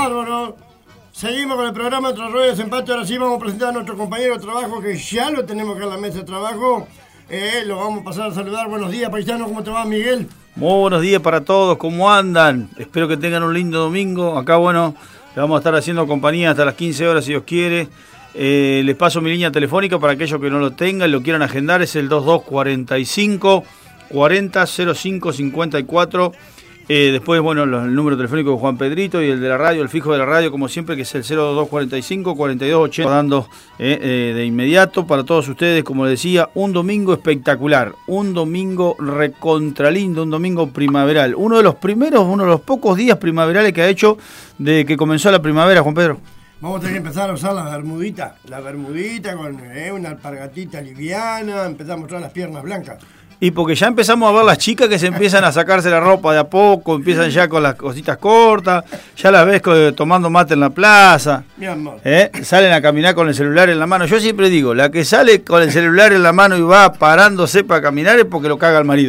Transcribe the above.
Bárbaro. Seguimos con el programa Entre Ruedas y Desempate. Ahora sí vamos a presentar a nuestro compañero de trabajo, que ya lo tenemos acá en la mesa de trabajo. Lo vamos a pasar a saludar. Buenos días, paisano. ¿Cómo te va, Miguel? Muy buenos días para todos. ¿Cómo andan? Espero que tengan un lindo domingo. Acá, bueno, le vamos a estar haciendo compañía hasta las 15 horas, si Dios quiere. Les paso mi línea telefónica para aquellos que no lo tengan, lo quieran agendar. Es el 2245 40 05 54. Después, bueno, el número telefónico de Juan Pedrito y el de la radio, el fijo de la radio, como siempre, que es el 0245 4280. Dando de inmediato para todos ustedes, como les decía, un domingo espectacular, un domingo recontralindo, un domingo primaveral. Uno de los pocos días primaverales que ha hecho desde que comenzó la primavera, Juan Pedro. Vamos a tener que empezar a usar la bermudita con una alpargatita liviana, empezar a mostrar las piernas blancas. Y porque ya empezamos a ver las chicas que se empiezan a sacarse la ropa de a poco, empiezan ya con las cositas cortas, ya las ves tomando mate en la plaza, mi amor. Salen a caminar con el celular en la mano. Yo siempre digo, la que sale con el celular en la mano y va parándose para caminar es porque lo caga el marido.